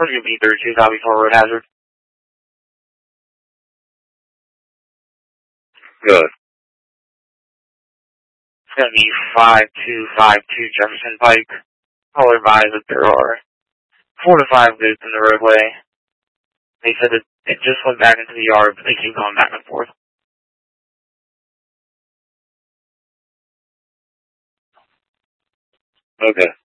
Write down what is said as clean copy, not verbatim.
Pretty good B32, copy for road hazard. Good. It's going to be 5252 Jefferson Pike. I'll advise that there are 4 to 5 goats in the roadway. They said that it just went back into the yard, but they keep going back and forth. Okay.